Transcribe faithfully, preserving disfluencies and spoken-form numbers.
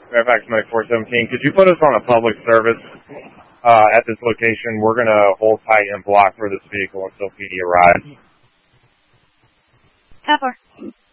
Fairfax ninety-four seventeen. Could you put us on a public service uh, at this location? We're going to hold tight and block for this vehicle until P D arrives. ten four.